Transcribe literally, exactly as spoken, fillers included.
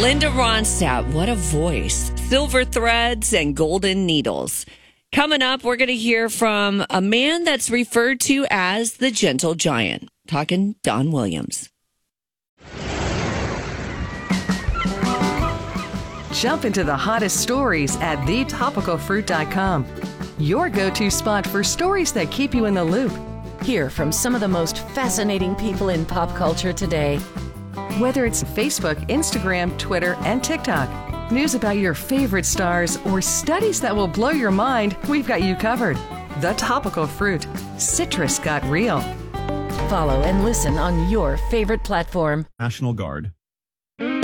Linda Ronstadt, what a voice. Silver threads and golden needles. Coming up, we're going to hear from a man that's referred to as the gentle giant. Talking Don Williams. Jump into the hottest stories at the topical fruit dot com. Your go-to spot for stories that keep you in the loop. Hear from some of the most fascinating people in pop culture today. Whether it's Facebook, Instagram, Twitter, and TikTok, news about your favorite stars, or studies that will blow your mind, we've got you covered. The Topical Fruit. Citrus got real. Follow and listen on your favorite platform. National Guard.